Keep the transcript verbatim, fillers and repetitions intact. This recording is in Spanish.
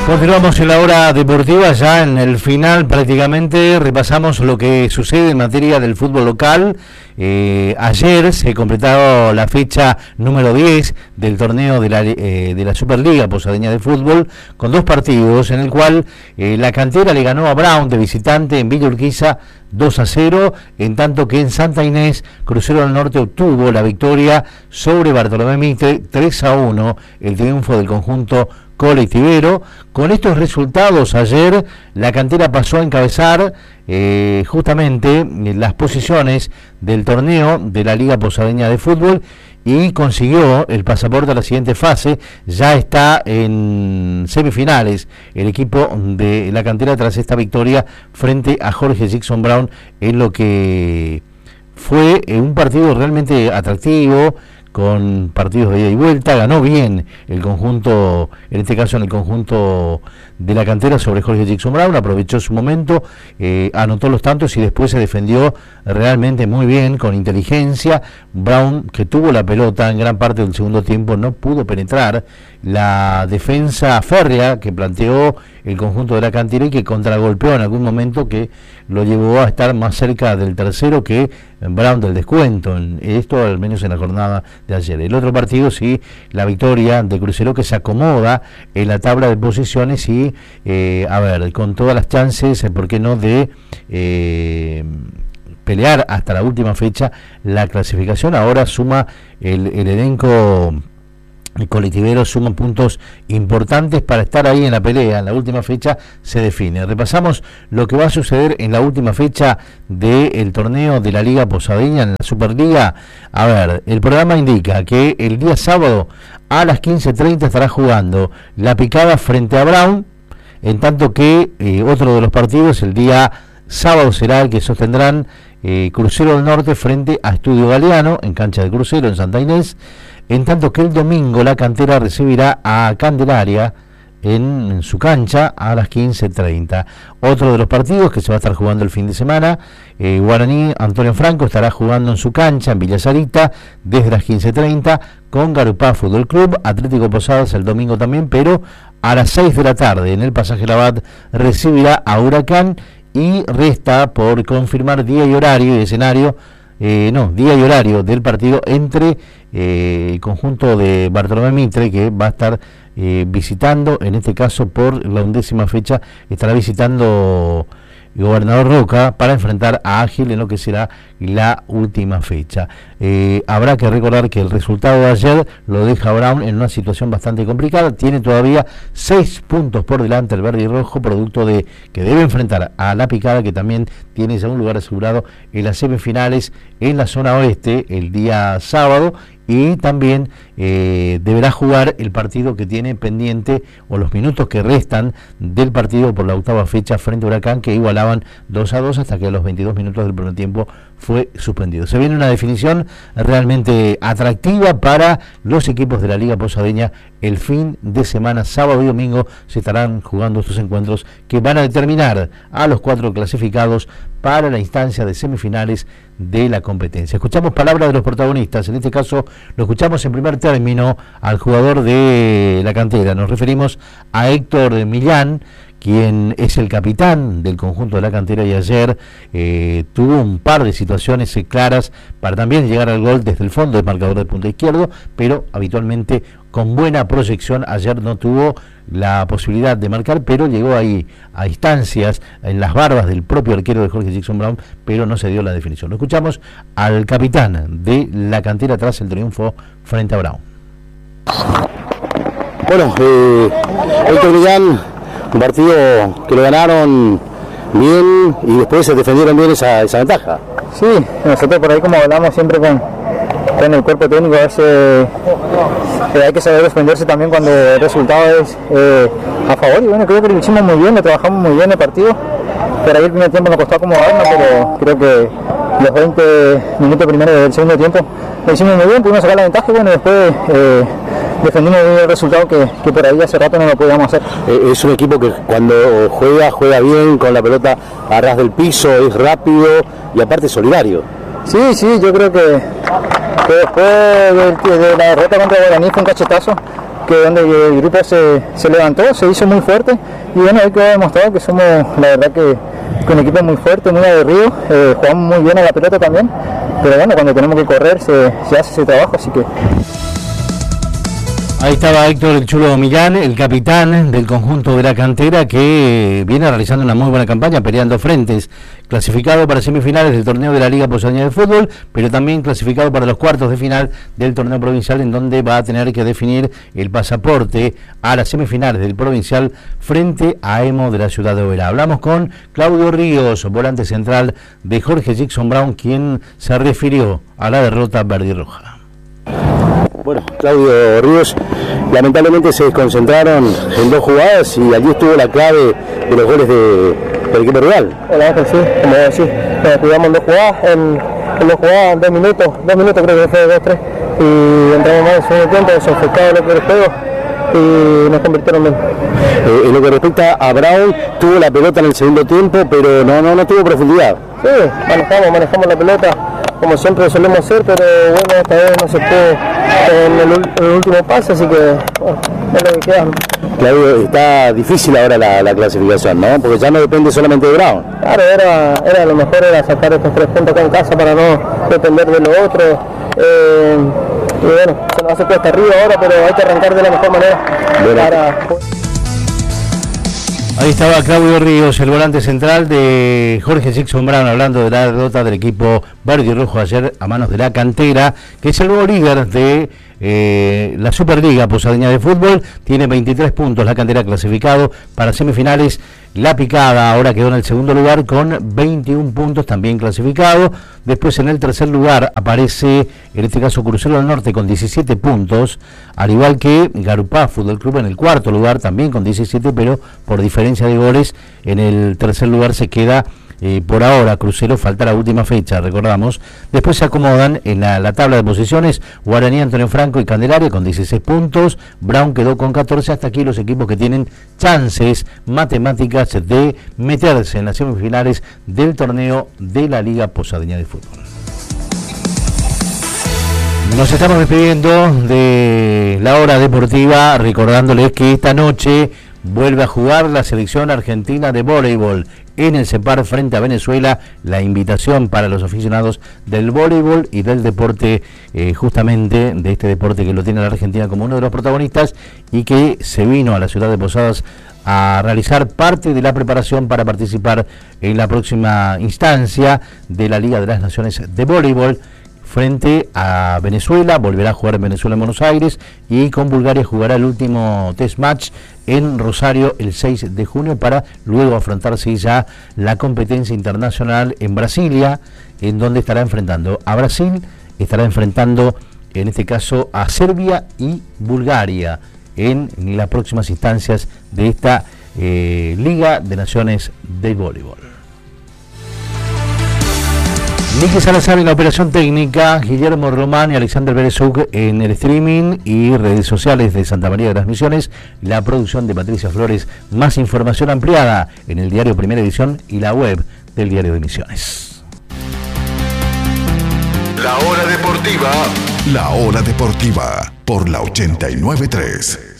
Continuamos en la hora deportiva, ya en el final prácticamente repasamos lo que sucede en materia del fútbol local. Eh, ayer se completó la fecha número diez del torneo de la, eh, de la Superliga Posadeña de Fútbol, con dos partidos en el cual eh, la Cantera le ganó a Brown de visitante en Villa Urquiza dos a cero, en tanto que en Santa Inés Crucero del Norte obtuvo la victoria sobre Bartolomé Mitre tres a uno, el triunfo del conjunto colectivero. Con estos resultados ayer la Cantera pasó a encabezar eh, justamente las posiciones del torneo de la Liga Posadeña de Fútbol y consiguió el pasaporte a la siguiente fase. Ya está en semifinales el equipo de la Cantera tras esta victoria frente a Jorge Jackson Brown, en lo que fue un partido realmente atractivo, con partidos de ida y vuelta. Ganó bien el conjunto, en este caso en el conjunto de la Cantera sobre Jorge Jackson Brown, aprovechó su momento, eh, anotó los tantos y después se defendió realmente muy bien, con inteligencia. Brown, que tuvo la pelota en gran parte del segundo tiempo, no pudo penetrar la defensa férrea que planteó el conjunto de la Cantera y que contragolpeó en algún momento, que lo llevó a estar más cerca del tercero que Brown del descuento. Esto al menos en la jornada de ayer. El otro partido, sí, la victoria de Crucero, que se acomoda en la tabla de posiciones y, eh, a ver, con todas las chances, ¿por qué no?, de eh, pelear hasta la última fecha la clasificación. Ahora suma el, el elenco el colectivero, suma puntos importantes para estar ahí en la pelea. En la última fecha se define. Repasamos lo que va a suceder en la última fecha del torneo de la Liga Posadeña, en la Superliga. A ver, el programa indica que el día sábado a las quince treinta estará jugando La Picada frente a Brown, en tanto que eh, otro de los partidos el día sábado será el que sostendrán eh, Crucero del Norte frente a Estudio Galeano en cancha de Crucero en Santa Inés, en tanto que el domingo la Cantera recibirá a Candelaria en, en su cancha a las quince treinta. Otro de los partidos que se va a estar jugando el fin de semana, eh, Guaraní Antonio Franco estará jugando en su cancha en Villa Sarita desde las quince treinta con Garupá Fútbol Club. Atlético Posadas el domingo también, pero a las seis de la tarde en el Pasaje Labat recibirá a Huracán, y resta por confirmar día y horario y escenario, eh, no, día y horario del partido entre eh, el conjunto de Bartolomé Mitre, que va a estar eh, visitando, en este caso por la undécima fecha, estará visitando Gobernador Roca para enfrentar a Ágil en lo que será la última fecha. Eh, habrá que recordar que el resultado de ayer lo deja Brown en una situación bastante complicada. Tiene todavía seis puntos por delante el verde y rojo, producto de que debe enfrentar a La Picada, que también tiene ya un lugar asegurado en las semifinales en la zona oeste el día sábado, y también eh, deberá jugar el partido que tiene pendiente, o los minutos que restan del partido por la octava fecha frente a Huracán, que igualaban dos a dos hasta que a los veintidós minutos del primer tiempo fue suspendido. Se viene una definición realmente atractiva para los equipos de la Liga Posadeña. El fin de semana, sábado y domingo, se estarán jugando estos encuentros que van a determinar a los cuatro clasificados para la instancia de semifinales de la competencia. Escuchamos palabras de los protagonistas. En este caso lo escuchamos en primer término al jugador de la Cantera. Nos referimos a Héctor Millán, quien es el capitán del conjunto de la Cantera, y ayer eh, tuvo un par de situaciones eh, claras para también llegar al gol desde el fondo del marcador de punta izquierdo, pero habitualmente con buena proyección. Ayer no tuvo la posibilidad de marcar, pero llegó ahí a instancias en las barbas del propio arquero de Jorge Jackson Brown, pero no se dio la definición. Lo escuchamos al capitán de la Cantera tras el triunfo frente a Brown. Bueno, eh, Héctor Millán, un partido que lo ganaron bien y después se defendieron bien esa, esa ventaja. Sí, nosotros por ahí, como hablamos siempre con, con el cuerpo técnico, a veces eh, hay que saber defenderse también cuando el resultado es eh, a favor, y bueno, creo que lo hicimos muy bien, lo trabajamos muy bien el partido, pero ahí el primer tiempo nos costó acomodarnos, pero creo que los veinte minutos primero del segundo tiempo lo hicimos muy bien, pudimos sacar la ventaja y bueno, después eh, defendimos el resultado que, que por ahí hace rato no lo podíamos hacer. Eh, es un equipo que cuando juega, juega bien, con la pelota a ras del piso, es rápido y aparte solidario. Sí, sí, yo creo que, que después de, de la derrota contra Guaraní fue un cachetazo, que donde el grupo se, se levantó, se hizo muy fuerte y bueno, hoy quedó demostrado que somos la verdad que, que un equipo muy fuerte, muy aguerrido, eh, jugamos muy bien a la pelota también, pero bueno, cuando tenemos que correr se, se hace ese trabajo, así que... Ahí estaba Héctor El Chulo Millán, el capitán del conjunto de la cantera, que viene realizando una muy buena campaña, peleando frentes, clasificado para semifinales del torneo de la Liga Posadeña de Fútbol, pero también clasificado para los cuartos de final del torneo provincial, en donde va a tener que definir el pasaporte a las semifinales del provincial frente a Emo de la ciudad de Oberá. Hablamos con Claudio Ríos, volante central de Jorge Jackson Brown, quien se refirió a la derrota verde y roja. Bueno, Claudio Ríos, lamentablemente se desconcentraron en dos jugadas y allí estuvo la clave de los goles de, del equipo rival. Hola Ángel, sí, como decís, nos jugamos en dos jugadas, en, en dos jugadas, en dos minutos, dos minutos creo que fue, dos, tres, y entramos más en el segundo tiempo, desenfocado lo que el juego y nos convirtieron bien. Eh, en lo que respecta a Brown, tuvo la pelota en el segundo tiempo, pero no, no, no tuvo profundidad. Sí, manejamos, manejamos la pelota, como siempre solemos hacer, pero bueno, esta vez no se pudo en el, en el último pase, así que bueno, es lo que queda. Claudio, está difícil ahora la, la clasificación, ¿no? Porque ya no depende solamente de Brown. Claro, era, era lo mejor era sacar estos tres puntos acá en casa para no depender de lo otro. Eh, y bueno, se nos hace cuesta arriba ahora, pero hay que arrancar de la mejor manera. Bueno. Para... Ahí estaba Claudio Ríos, el volante central de Jorge Jackson Brown, hablando de la derrota del equipo verde y rojo ayer a manos de la cantera, que es el nuevo líder de eh, la Superliga Posadeña de Fútbol. Tiene veintitrés puntos la cantera, clasificado para semifinales. La Picada ahora quedó en el segundo lugar con veintiún puntos, también clasificado. Después en el tercer lugar aparece, en este caso, Crucero del Norte con diecisiete puntos, al igual que Garupá Fútbol Club en el cuarto lugar, también con diecisiete, pero por diferencia de goles en el tercer lugar se queda eh, por ahora Crucero, falta la última fecha, recordamos. Después se acomodan en la, la tabla de posiciones Guaraní, Antonio Franco y Candelaria con dieciséis puntos, Brown quedó con catorce. Hasta aquí los equipos que tienen chances matemáticas de meterse en las semifinales del torneo de la Liga Posadeña de Fútbol. Nos estamos despidiendo de la hora deportiva, recordándoles que esta noche vuelve a jugar la selección argentina de voleibol en el CEPAR frente a Venezuela. La invitación para los aficionados del voleibol y del deporte, eh, justamente de este deporte que lo tiene la Argentina como uno de los protagonistas y que se vino a la ciudad de Posadas a realizar parte de la preparación para participar en la próxima instancia de la Liga de las Naciones de Voleibol frente a Venezuela. Volverá a jugar en Venezuela, en Buenos Aires, y con Bulgaria jugará el último test match en Rosario el seis de junio para luego afrontarse ya la competencia internacional en Brasilia, en donde estará enfrentando a Brasil, estará enfrentando en este caso a Serbia y Bulgaria en las próximas instancias de esta eh, Liga de Naciones de Voleibol. Nicky Salazar en la operación técnica, Guillermo Román y Alexander Berezuk en el streaming y redes sociales de Santa María de las Misiones, la producción de Patricia Flores. Más información ampliada en el diario Primera Edición y la web del Diario de Misiones. La hora deportiva. La hora deportiva por la ochenta y nueve punto tres.